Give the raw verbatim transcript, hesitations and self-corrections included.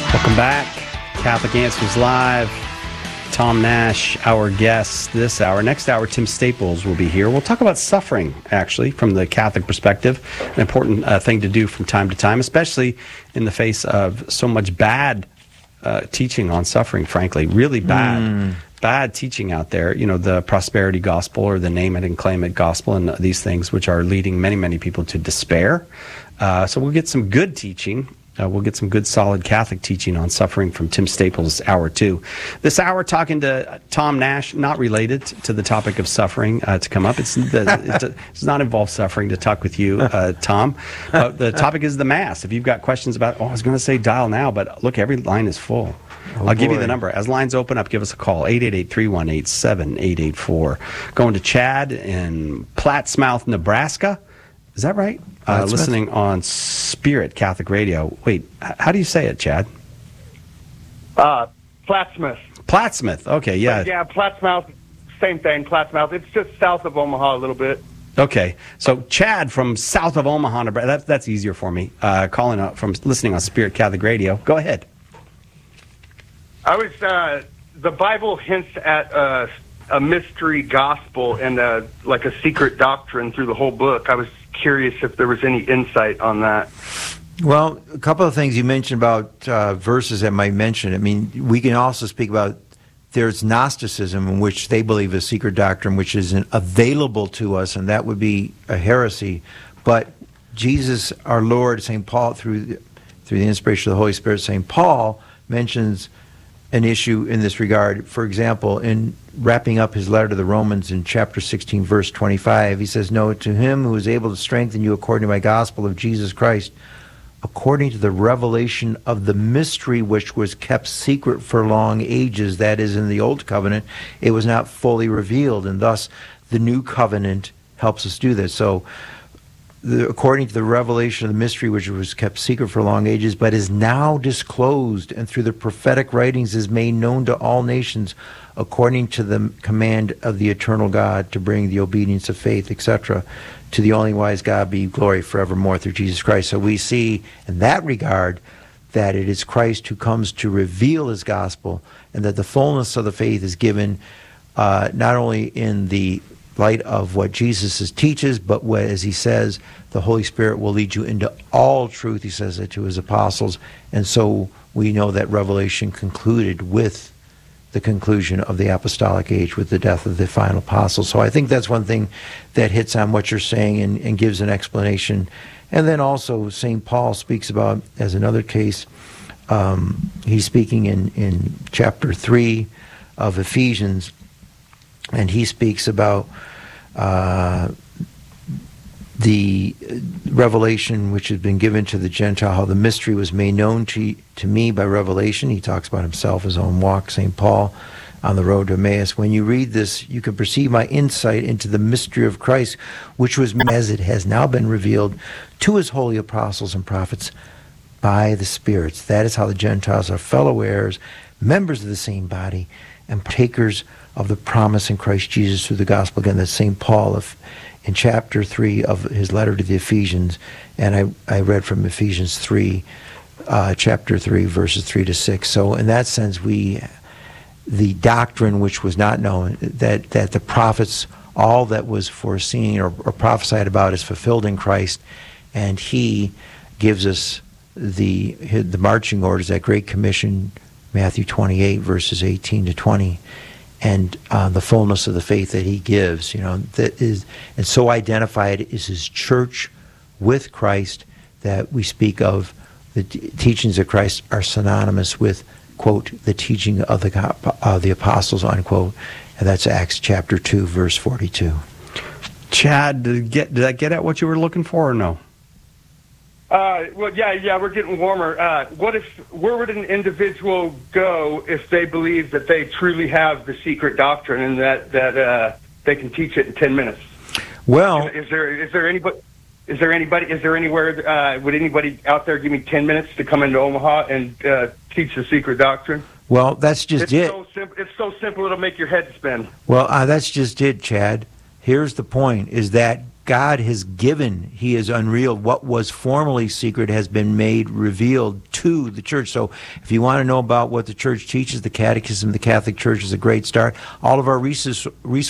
Welcome back. Catholic Answers Live. Tom Nash, our guest this hour. Next hour, Tim Staples will be here. We'll talk about suffering, actually, from the Catholic perspective. An important uh, thing to do from time to time, especially in the face of so much bad uh, teaching on suffering, frankly. Really bad. Mm. Bad teaching out there. You know, the prosperity gospel or the name it and claim it gospel and these things, which are leading many, many people to despair. Uh, so we'll get some good teaching. Uh, we'll get some good, solid Catholic teaching on suffering from Tim Staples, hour two. This hour, talking to Tom Nash, not related to the topic of suffering uh, to come up. It's the, it does not involve suffering to talk with you, uh, Tom. Uh, the topic is the Mass. If you've got questions about, oh, I was going to say dial now, but look, every line is full. Oh, I'll boy. give you the number. As lines open up, give us a call, eight eight eight, three one eight, seven eight eight four. Going to Chad in Plattsmouth, Nebraska. Is that right? Uh, listening on Spirit Catholic Radio. Wait, h- how do you say it, Chad? Uh, Plattsmouth. Plattsmouth. Okay, yeah. But yeah, Plattsmouth, same thing, Plattsmouth. It's just south of Omaha a little bit. Okay, so Chad from south of Omaha, Nebraska. That's, that's easier for me, uh, calling up from listening on Spirit Catholic Radio. Go ahead. I was, uh, the Bible hints at uh, a mystery gospel and uh, like a secret doctrine through the whole book. I was curious if there was any insight on that. Well, a couple of things you mentioned about uh, verses that might mention. I mean, we can also speak about there's Gnosticism, in which they believe a secret doctrine which isn't available to us, and that would be a heresy. But Jesus, our Lord, Saint Paul, through through the inspiration of the Holy Spirit, Saint Paul mentions an issue in this regard. For example, in wrapping up his letter to the Romans in chapter sixteen, verse twenty-five, he says, "No, to him who is able to strengthen you according to my gospel of Jesus Christ, according to the revelation of the mystery which was kept secret for long ages," that is, in the old covenant, it was not fully revealed, and thus the new covenant helps us do this. So, The, according to the revelation of the mystery which was kept secret for long ages, but is now disclosed, and through the prophetic writings is made known to all nations, according to the command of the eternal God, to bring the obedience of faith, et cetera. To the only wise God be glory forevermore through Jesus Christ. So we see in that regard that it is Christ who comes to reveal his gospel, and that the fullness of the faith is given uh, not only in the light of what Jesus teaches, but what, as he says, the Holy Spirit will lead you into all truth. He says that to his apostles. And so we know that Revelation concluded with the conclusion of the apostolic age, with the death of the final apostle. So I think that's one thing that hits on what you're saying and, and gives an explanation. And then also Saint Paul speaks about, as another case, um, he's speaking in, in chapter three of Ephesians, and he speaks about uh, the revelation which has been given to the Gentile, how the mystery was made known to, to me by revelation. He talks about himself, his own walk, Saint Paul, on the road to Emmaus. When you read this, you can perceive my insight into the mystery of Christ, which was as it has now been revealed to his holy apostles and prophets by the spirits. That is how the Gentiles are fellow heirs, members of the same body, and partakers of the promise in Christ Jesus through the gospel. Again, that's Saint Paul of, in chapter three of his letter to the Ephesians, and I, I read from Ephesians three, uh, chapter three, verses three to six. So in that sense, we, the doctrine which was not known, that, that the prophets, all that was foreseen or, or prophesied about is fulfilled in Christ, and he gives us the, the marching orders, that Great Commission, Matthew twenty-eight, verses eighteen to twenty, and uh, the fullness of the faith that he gives, you know, that is, and so identified is his church with Christ, that we speak of the t- teachings of Christ are synonymous with, quote, the teaching of the, uh, the apostles, unquote, and that's Acts chapter two, verse forty-two. Chad, did, get, did I get at what you were looking for or no? Uh, well, yeah, yeah, we're getting warmer. Uh, what if, where would an individual go if they believe that they truly have the secret doctrine and that that uh, they can teach it in ten minutes? Well, is, is there is there anybody is there anybody is there anywhere uh, would anybody out there give me ten minutes to come into Omaha and uh, teach the secret doctrine? Well, that's just it's it. So sim- it's so simple it'll make your head spin. Well, uh, that's just it, Chad. Here's the point: is that God has given, He is unreal. What was formerly secret has been made revealed to the church. So if you want to know about what the church teaches, the Catechism of the Catholic Church is a great start. All of our resources